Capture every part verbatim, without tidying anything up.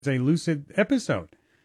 a lucid episode?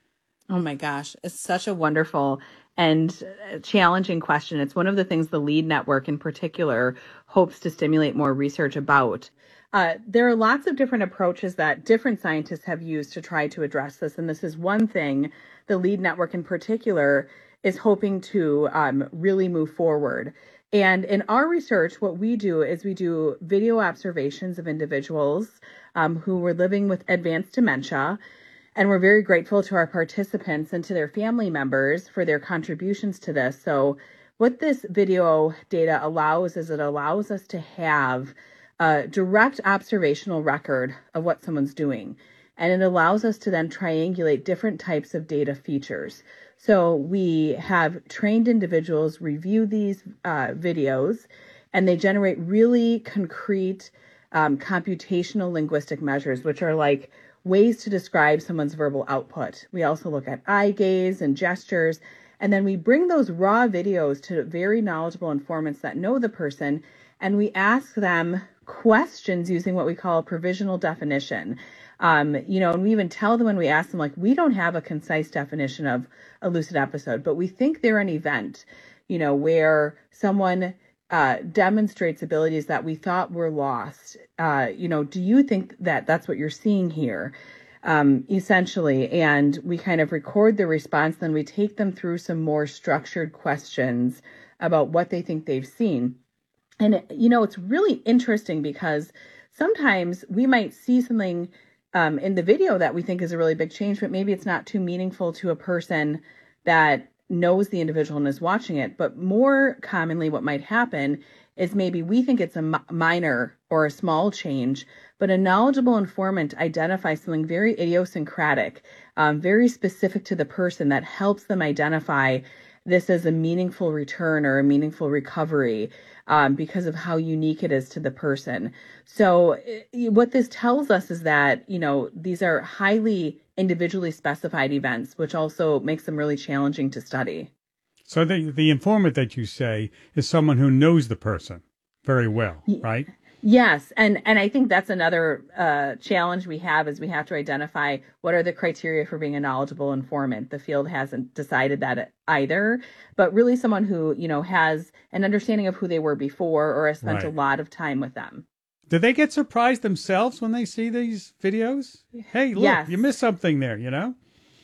Oh my gosh, it's such a wonderful and challenging question. It's one of the things the LEAD Network in particular hopes to stimulate more research about. Uh, there are lots of different approaches that different scientists have used to try to address this. And this is one thing the LEAD Network in particular is hoping to um, really move forward. And in our research, what we do is we do video observations of individuals um, who were living with advanced dementia. And we're very grateful to our participants and to their family members for their contributions to this. So what this video data allows is it allows us to have a direct observational record of what someone's doing. And it allows us to then triangulate different types of data features. So we have trained individuals review these uh, videos, and they generate really concrete um, computational linguistic measures, which are like ways to describe someone's verbal output. We also look at eye gaze and gestures, and then we bring those raw videos to very knowledgeable informants that know the person, and we ask them questions using what we call a provisional definition. Um, you know, and we even tell them when we ask them, like, we don't have a concise definition of a lucid episode, but we think they're an event, you know, where someone uh, demonstrates abilities that we thought were lost. Uh, you know, do you think that that's what you're seeing here? Um, essentially, and we kind of record the response, then we take them through some more structured questions about what they think they've seen. And, you know, it's really interesting because sometimes we might see something um, in the video that we think is a really big change, but maybe it's not too meaningful to a person that knows the individual and is watching it. But more commonly, what might happen is maybe we think it's a m- minor or a small change, but a knowledgeable informant identifies something very idiosyncratic, um, very specific to the person that helps them identify this as a meaningful return or a meaningful recovery um, because of how unique it is to the person. So what this tells us is that, you know, these are highly individually specified events, which also makes them really challenging to study. So the, the informant that you say is someone who knows the person very well, right? Yes. And, and I think that's another uh, challenge we have is we have to identify what are the criteria for being a knowledgeable informant. The field hasn't decided that either, but really someone who, you know, has an understanding of who they were before or has spent right. a lot of time with them. Do they get surprised themselves when they see these videos? Hey, look, yes. You missed something there, you know?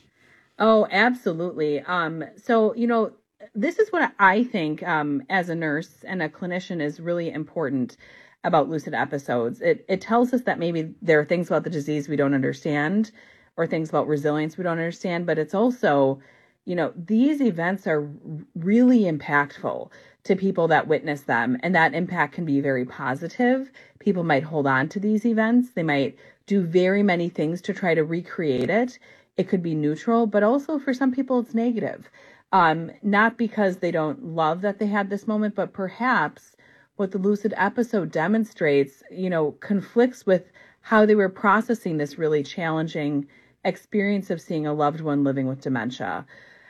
Oh, absolutely. Um, so, you know, this is what I think um, as a nurse and a clinician is really important about lucid episodes. It it tells us that maybe there are things about the disease we don't understand or things about resilience we don't understand, but it's also, you know, these events are really impactful to people that witness them, and that impact can be very positive. People might hold on to these events. They might do very many things to try to recreate it. It could be neutral, but also for some people it's negative. Um, not because they don't love that they had this moment, but perhaps what the lucid episode demonstrates, you know, conflicts with how they were processing this really challenging experience of seeing a loved one living with dementia.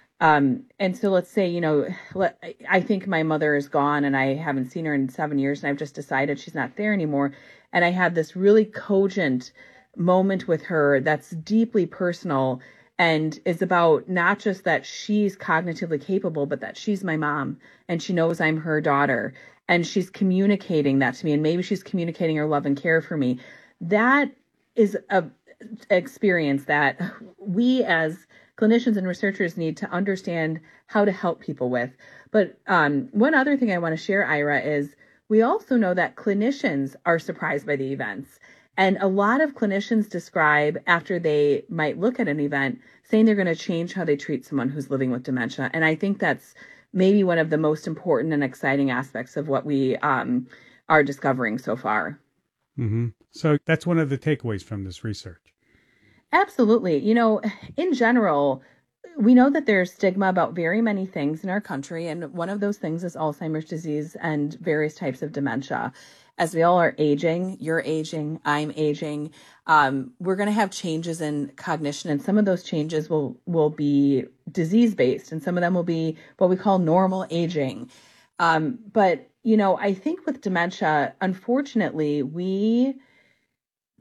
Um, and so let's say, you know, let, I think my mother is gone and I haven't seen her in seven years and I've just decided she's not there anymore. And I had this really cogent moment with her that's deeply personal and is about not just that she's cognitively capable, but that she's my mom and she knows I'm her daughter and she's communicating that to me. And maybe she's communicating her love and care for me. That is a experience that we as clinicians and researchers need to understand how to help people with. But um, one other thing I want to share, Ira, is we also know that clinicians are surprised by the events. And a lot of clinicians describe after they might look at an event saying they're going to change how they treat someone who's living with dementia. And I think that's maybe one of the most important and exciting aspects of what we um, are discovering so far. Mm-hmm. So that's one of the takeaways from this research. Absolutely. You know, in general, we know that there's stigma about very many things in our country. And one of those things is Alzheimer's disease and various types of dementia. As we all are aging, you're aging, I'm aging, um, we're going to have changes in cognition. And some of those changes will, will be disease-based, and some of them will be what we call normal aging. Um, but, you know, I think with dementia, unfortunately, we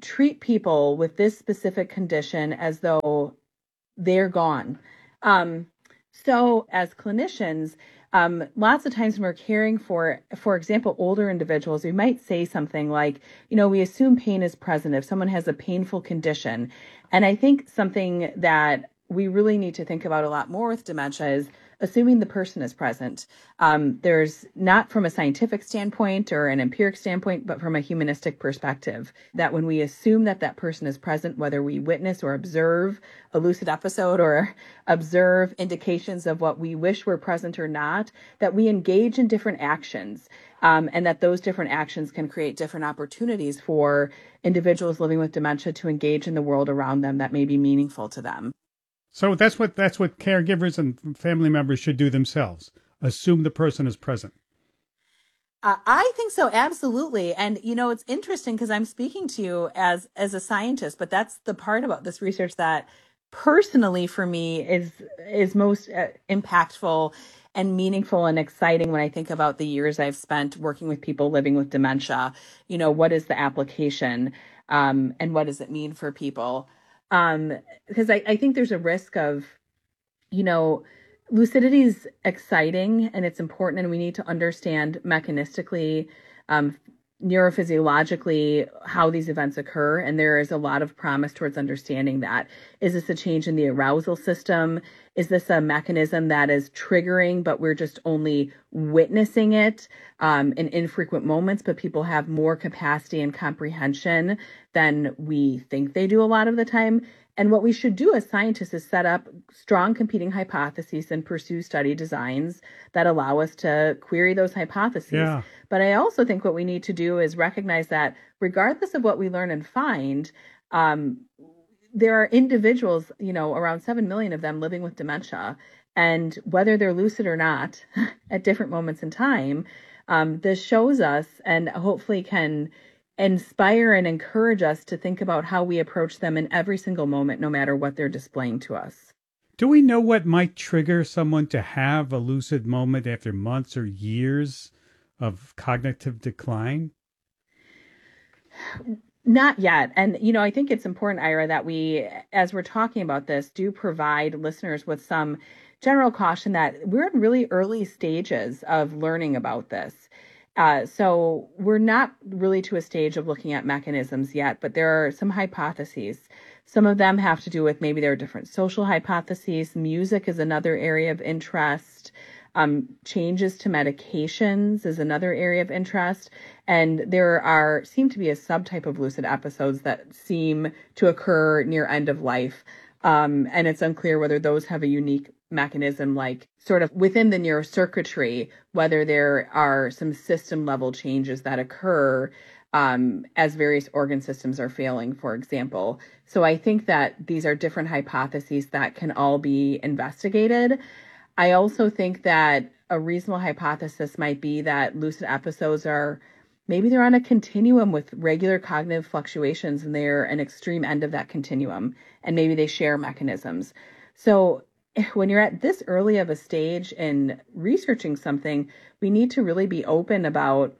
treat people with this specific condition as though they're gone. Um, so as clinicians, um, lots of times when we're caring for, for example, older individuals, we might say something like, you know, we assume pain is present if someone has a painful condition. And I think something that we really need to think about a lot more with dementia is assuming the person is present. Um, there's not from a scientific standpoint or an empiric standpoint, but from a humanistic perspective, that when we assume that that person is present, whether we witness or observe a lucid episode or observe indications of what we wish were present or not, that we engage in different actions, um, and that those different actions can create different opportunities for individuals living with dementia to engage in the world around them that may be meaningful to them. So that's what that's what caregivers and family members should do themselves. Assume the person is present. Uh, I think so, absolutely. And, you know, it's interesting because I'm speaking to you as as a scientist, but that's the part about this research that personally for me is is most uh, impactful and meaningful and exciting when I think about the years I've spent working with people living with dementia. You know, what is the application, um, and what does it mean for people? Um, because I, I think there's a risk of, you know, lucidity is exciting and it's important, and we need to understand mechanistically, um, neurophysiologically, how these events occur. And there is a lot of promise towards understanding that. Is this a change in the arousal system? Is this a mechanism that is triggering, but we're just only witnessing it um, in infrequent moments, but people have more capacity and comprehension than we think they do a lot of the time? And what we should do as scientists is set up strong competing hypotheses and pursue study designs that allow us to query those hypotheses. Yeah. But I also think what we need to do is recognize that regardless of what we learn and find, um, there are individuals, you know, around seven million of them living with dementia. And whether they're lucid or not at different moments in time, um, this shows us and hopefully can inspire and encourage us to think about how we approach them in every single moment, no matter what they're displaying to us. Do we know what might trigger someone to have a lucid moment after months or years of cognitive decline? Not yet. And, you know, I think it's important, Ira, that we, as we're talking about this, do provide listeners with some general caution that we're in really early stages of learning about this. Uh, so we're not really to a stage of looking at mechanisms yet, but there are some hypotheses. Some of them have to do with maybe there are different social hypotheses. Music is another area of interest. Um, changes to medications is another area of interest. And there are seem to be a subtype of lucid episodes that seem to occur near end of life. Um, and it's unclear whether those have a unique mechanism, like sort of within the neurocircuitry, whether there are some system level changes that occur um, as various organ systems are failing, for example. So I think that these are different hypotheses that can all be investigated. I also think that a reasonable hypothesis might be that lucid episodes are, maybe they're on a continuum with regular cognitive fluctuations and they're an extreme end of that continuum, and maybe they share mechanisms. So when you're at this early of a stage in researching something, we need to really be open about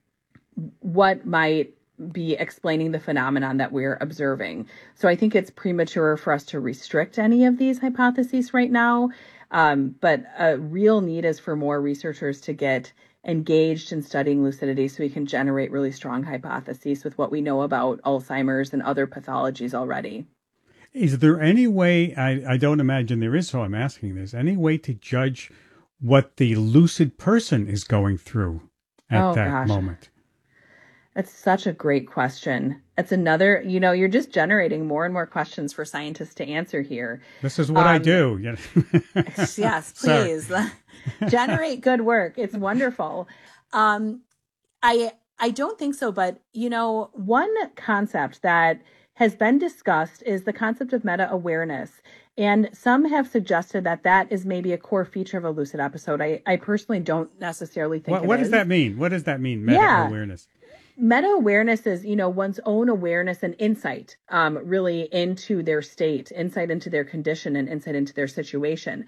what might be explaining the phenomenon that we're observing. So I think it's premature for us to restrict any of these hypotheses right now. Um, but a real need is for more researchers to get engaged in studying lucidity so we can generate really strong hypotheses with what we know about Alzheimer's and other pathologies already. Is there any way, I, I don't imagine there is, so I'm asking this, any way to judge what the lucid person is going through at oh, that gosh. moment? That's such a great question. It's another, you know, you're just generating more and more questions for scientists to answer here. This is what um, I do. Yes, please. Generate good work. It's wonderful. Um, I I don't think so, but, you know, one concept that has been discussed is the concept of meta-awareness. And some have suggested that that is maybe a core feature of a lucid episode. I, I personally don't necessarily think what, it what is. does that mean? What does that mean, meta-awareness? Yeah. Meta-awareness is, you know, one's own awareness and insight, um, really into their state, insight into their condition, and insight into their situation.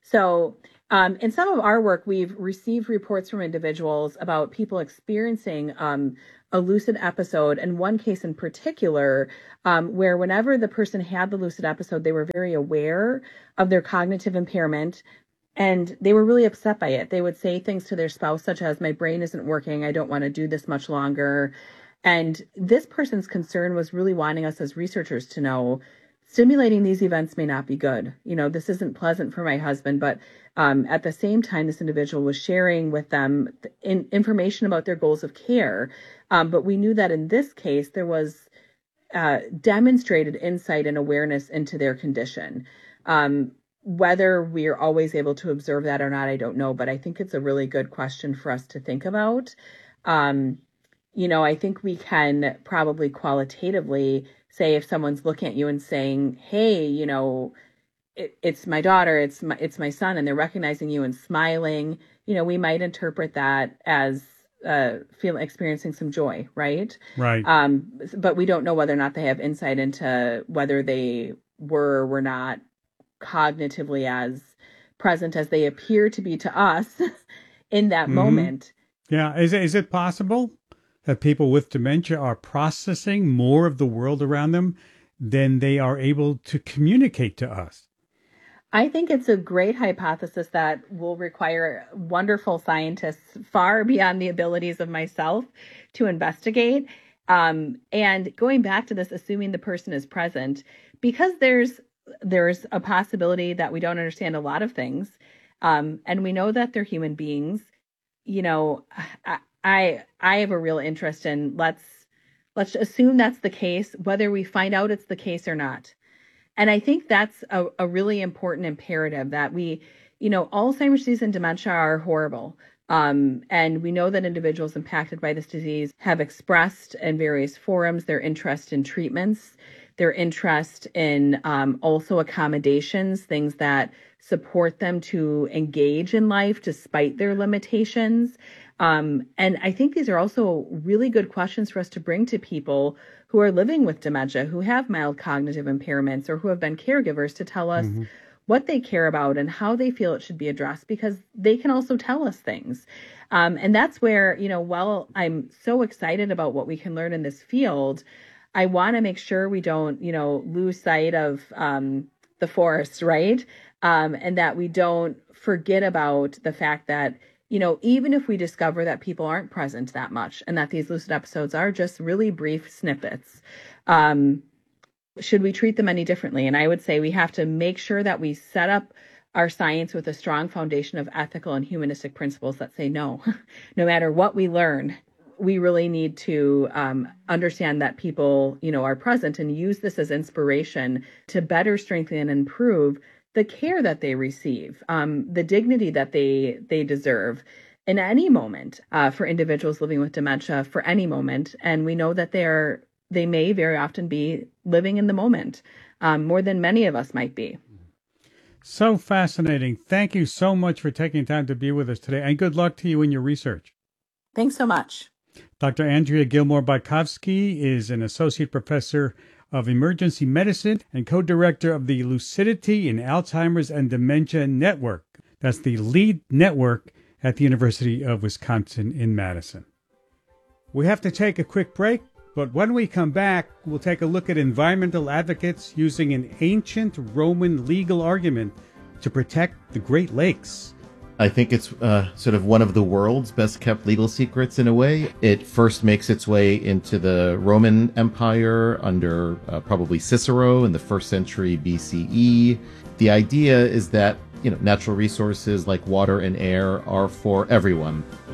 So um, in some of our work, we've received reports from individuals about people experiencing um, a lucid episode, and one case in particular, um, where whenever the person had the lucid episode, they were very aware of their cognitive impairment, and they were really upset by it. They would say things to their spouse, such as, my brain isn't working, I don't want to do this much longer. And this person's concern was really wanting us as researchers to know, stimulating these events may not be good. You know, this isn't pleasant for my husband, but um, at the same time, this individual was sharing with them in, information about their goals of care. Um, but we knew that in this case, there was uh, demonstrated insight and awareness into their condition. Um, Whether we're always able to observe that or not, I don't know, but I think it's a really good question for us to think about. Um, you know, I think we can probably qualitatively say, if someone's looking at you and saying, hey, you know, it, it's my daughter, it's my, it's my son, and they're recognizing you and smiling, you know, we might interpret that as uh, feel experiencing some joy, right? Right. Um, but we don't know whether or not they have insight into whether they were or were not cognitively as present as they appear to be to us in that mm-hmm. moment. Yeah. Is it, is it possible that people with dementia are processing more of the world around them than they are able to communicate to us? I think it's a great hypothesis that will require wonderful scientists far beyond the abilities of myself to investigate. Um, and going back to this, assuming the person is present, because there's there's a possibility that we don't understand a lot of things. Um, and we know that they're human beings. You know, I, I, I have a real interest in let's, let's assume that's the case, whether we find out it's the case or not. And I think that's a, a really important imperative that we, you know, Alzheimer's disease and dementia are horrible. Um, and we know that individuals impacted by this disease have expressed in various forums their interest in treatments, their interest in um, also accommodations, things that support them to engage in life despite their limitations. Um, and I think these are also really good questions for us to bring to people who are living with dementia, who have mild cognitive impairments, or who have been caregivers, to tell us mm-hmm. what they care about and how they feel it should be addressed, because they can also tell us things. Um, and that's where, you know, while I'm so excited about what we can learn in this field, I want to make sure we don't, you know, lose sight of um, the forest, right? Um, and that we don't forget about the fact that, you know, even if we discover that people aren't present that much and that these lucid episodes are just really brief snippets, um, should we treat them any differently? And I would say we have to make sure that we set up our science with a strong foundation of ethical and humanistic principles that say no, no matter what we learn, we really need to um, understand that people, you know, are present, and use this as inspiration to better strengthen and improve the care that they receive, um, the dignity that they they deserve in any moment uh, for individuals living with dementia, for any moment. And we know that they are they may very often be living in the moment um, more than many of us might be. So fascinating. Thank you so much for taking time to be with us today, and good luck to you in your research. Thanks so much. Doctor Andrea Gilmore-Bajkowski is an associate professor of emergency medicine and co-director of the Lucidity in Alzheimer's and Dementia Network. That's the LEAD network at the University of Wisconsin in Madison. We have to take a quick break, but when we come back, we'll take a look at environmental advocates using an ancient Roman legal argument to protect the Great Lakes. I think it's uh, sort of one of the world's best kept legal secrets in a way. It first makes its way into the Roman Empire under uh, probably Cicero in the first century B C E. The idea is that, you know, natural resources like water and air are for everyone.